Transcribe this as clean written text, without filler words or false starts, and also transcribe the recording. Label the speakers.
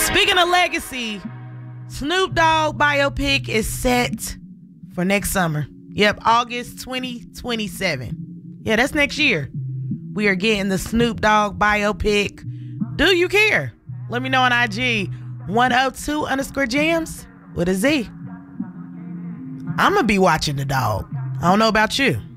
Speaker 1: Speaking of legacy, Snoop Dogg biopic is set for next summer. Yep, August 2027. Yeah, that's next year. We are getting the Snoop Dogg biopic. Do you care? Let me know on IG 102_jams with a Z. I'm going to be watching the dog. I don't know about you.